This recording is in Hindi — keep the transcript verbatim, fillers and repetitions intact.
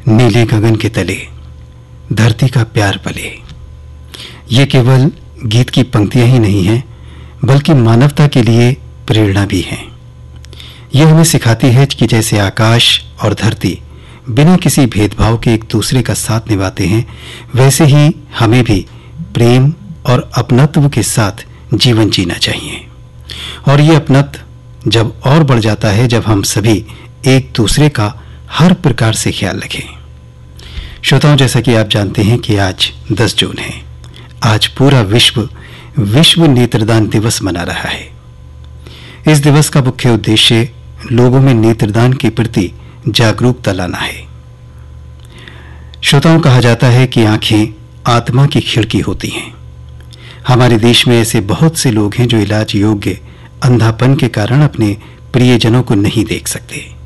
नीले गगन के तले धरती का प्यार पले। ये केवल गीत की पंक्तियां ही नहीं हैं, बल्कि मानवता के लिए प्रेरणा भी हैं। यह हमें सिखाती है कि जैसे आकाश और धरती बिना किसी भेदभाव के एक दूसरे का साथ निभाते हैं, वैसे ही हमें भी प्रेम और अपनत्व के साथ जीवन जीना चाहिए। और ये अपनत्व जब और बढ़ जाता है जब हम सभी एक दूसरे का हर प्रकार से ख्याल रखें। श्रोताओं, जैसा कि आप जानते हैं कि आज दस जून है। आज पूरा विश्व विश्व नेत्रदान दिवस मना रहा है। इस दिवस का मुख्य उद्देश्य लोगों में नेत्रदान के प्रति जागरूकता लाना है। श्रोताओं, कहा जाता है कि आंखें आत्मा की खिड़की होती हैं। हमारे देश में ऐसे बहुत से लोग हैं जो इलाज योग्य अंधापन के कारण अपने प्रियजनों को नहीं देख सकते।